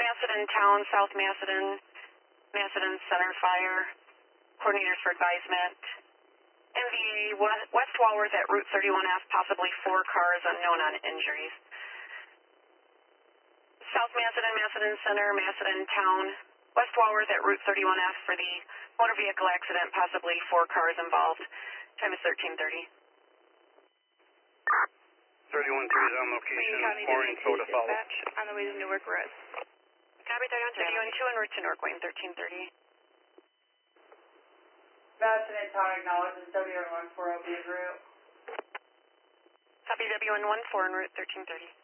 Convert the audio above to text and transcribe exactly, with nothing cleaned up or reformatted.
Macedon Town, South Macedon, Macedon Center Fire, coordinators for advisement. M V A West Walworth at Route thirty-one F, possibly four cars, unknown on injuries. South Macedon, Macedon Center, Macedon Town, West Walworth at Route thirty-one F for the motor vehicle accident, possibly four cars involved. Time is thirteen thirty. thirty-one three is on location, more info to follow. On the way to Newark Road. Copy, thirty-one thirty-one two en route to Newark, Wayne, thirteen thirty. Macedon Town acknowledges W one four will be en route. Copy, W one one four en route, thirteen thirty.